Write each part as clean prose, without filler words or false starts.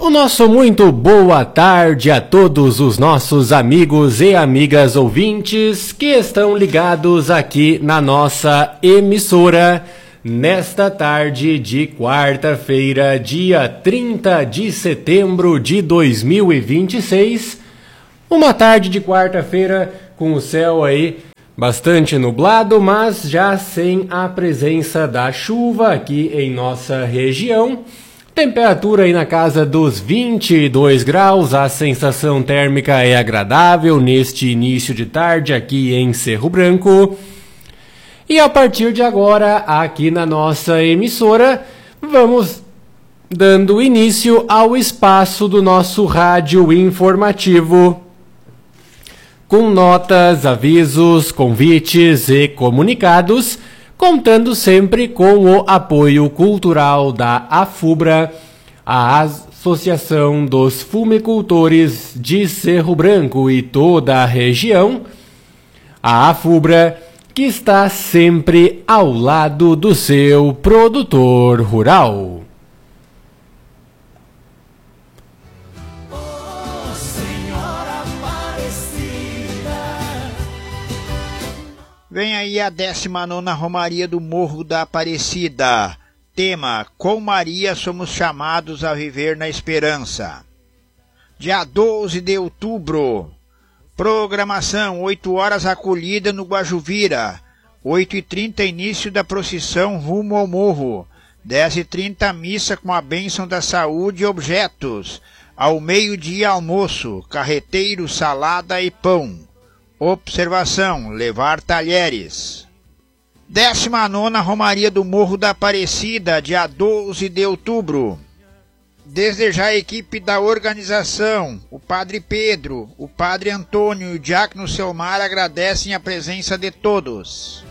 O nosso muito boa tarde a todos os nossos amigos e amigas ouvintes que estão ligados aqui na nossa emissora nesta tarde de quarta-feira, dia 30 de setembro de 2026. Uma tarde de quarta-feira com o céu aí bastante nublado, mas já sem a presença da chuva aqui em nossa região. Temperatura aí na casa dos 22 graus, a sensação térmica é agradável neste início de tarde aqui em Cerro Branco. E a partir de agora, aqui na nossa emissora, vamos dando início ao espaço do nosso rádio informativo, com notas, avisos, convites e comunicados, contando sempre com o apoio cultural da AFUBRA, a Associação dos Fumicultores de Cerro Branco e toda a região. A AFUBRA, que está sempre ao lado do seu produtor rural. Vem aí a 19ª Romaria do Morro da Aparecida. Tema: com Maria somos chamados a viver na esperança. Dia 12 de outubro. Programação: 8 horas acolhida no Guajuvira. 8h30 início da procissão rumo ao morro. 10h30 missa com a bênção da saúde e objetos. Ao meio-dia almoço, carreteiro, salada e pão. Observação: levar talheres. 19ª Romaria do Morro da Aparecida, dia 12 de outubro. Desde já a equipe da organização, o Padre Pedro, o Padre Antônio e o Diácono Selmar agradecem a presença de todos.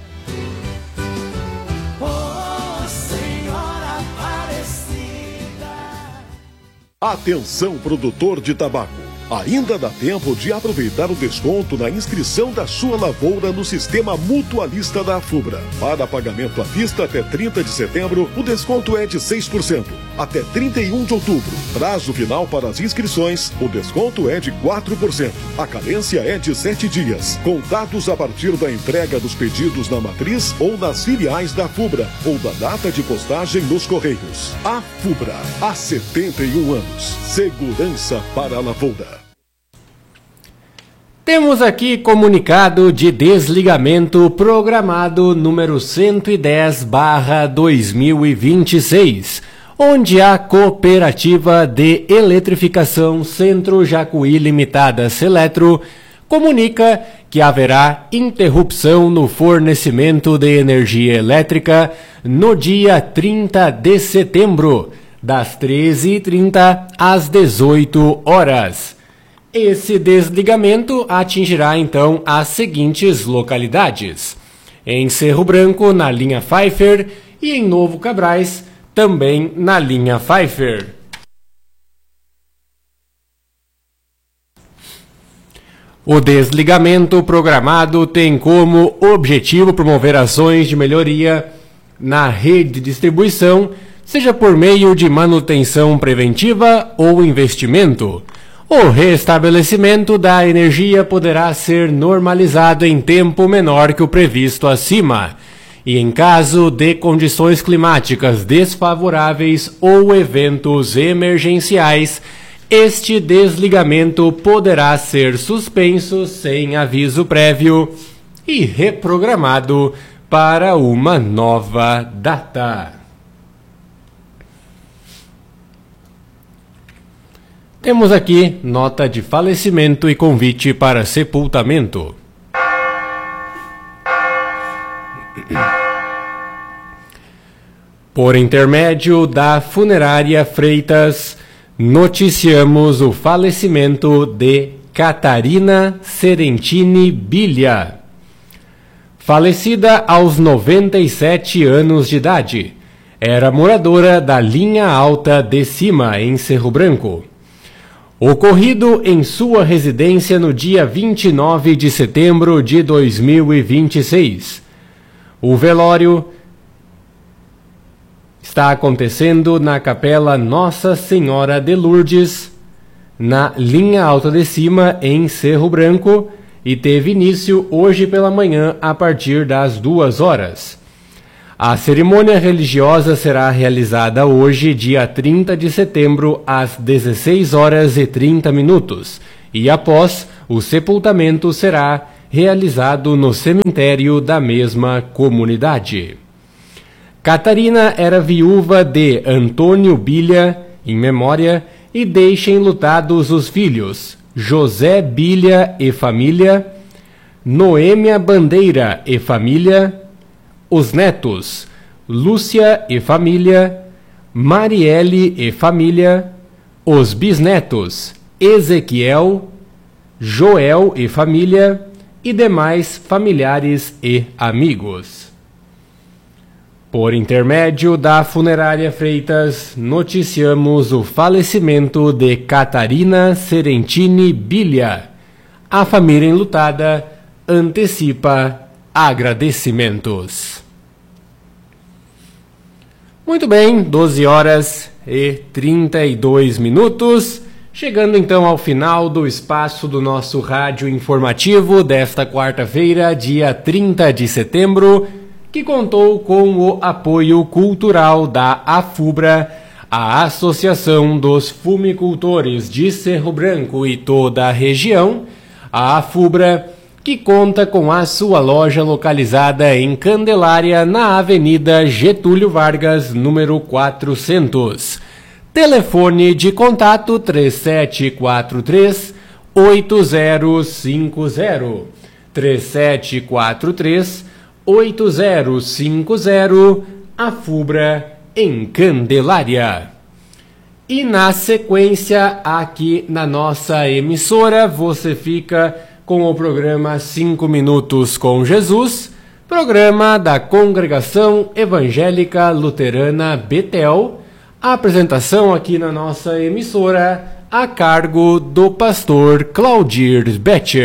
Atenção, produtor de tabaco. Ainda dá tempo de aproveitar o desconto na inscrição da sua lavoura no sistema mutualista da AFUBRA. Para pagamento à vista até 30 de setembro, o desconto é de 6%. Até 31 de outubro, prazo final para as inscrições, o desconto é de 4%. A carência é de 7 dias, contados a partir da entrega dos pedidos na matriz ou nas filiais da AFUBRA ou da data de postagem nos Correios. AFUBRA, há 71 anos. Segurança para a lavoura. Temos aqui comunicado de desligamento programado número 110/2026, onde a Cooperativa de Eletrificação Centro Jacuí Limitada Seletro comunica que haverá interrupção no fornecimento de energia elétrica no dia 30 de setembro, das 13h30 às 18 horas. Esse desligamento atingirá então as seguintes localidades: em Cerro Branco, na linha Pfeiffer, e em Novo Cabrais, também na linha Pfeiffer. O desligamento programado tem como objetivo promover ações de melhoria na rede de distribuição, seja por meio de manutenção preventiva ou investimento. O restabelecimento da energia poderá ser normalizado em tempo menor que o previsto acima, e em caso de condições climáticas desfavoráveis ou eventos emergenciais, este desligamento poderá ser suspenso sem aviso prévio e reprogramado para uma nova data. Temos aqui nota de falecimento e convite para sepultamento. Por intermédio da Funerária Freitas, noticiamos o falecimento de Catarina Serentini Bilha, falecida aos 97 anos de idade. Era moradora da linha alta de cima, em Cerro Branco. Ocorrido em sua residência no dia 29 de setembro de 2026. O velório está acontecendo na Capela Nossa Senhora de Lourdes, na linha Alta de Cima, em Cerro Branco, e teve início hoje pela manhã a partir das 2 horas. A cerimônia religiosa será realizada hoje, dia 30 de setembro, às 16 horas e 30 minutos, e após o sepultamento será realizado no cemitério da mesma comunidade. Catarina era viúva de Antônio Bilha, em memória, e deixa enlutados os filhos José Bilha e família, Noêmia Bandeira e família, os netos Lúcia e família, Marielle e família, os bisnetos Ezequiel, Joel e família e demais familiares e amigos. Por intermédio da Funerária Freitas, noticiamos o falecimento de Catarina Serentini Bilha. A família enlutada antecipa agradecimentos. Muito bem, 12 horas e 32 minutos. Chegando então ao final do espaço do nosso rádio informativo desta quarta-feira, dia 30 de setembro, que contou com o apoio cultural da AFUBRA, a Associação dos Fumicultores de Cerro Branco e toda a região, a AFUBRA, que conta com a sua loja localizada em Candelária, na Avenida Getúlio Vargas, número 400. Telefone de contato 3743-8050. 3743-8050, AFUBRA em Candelária. E na sequência, aqui na nossa emissora, você fica com o programa 5 Minutos com Jesus, programa da Congregação Evangélica Luterana Betel. A apresentação aqui na nossa emissora a cargo do pastor Claudir Betcher.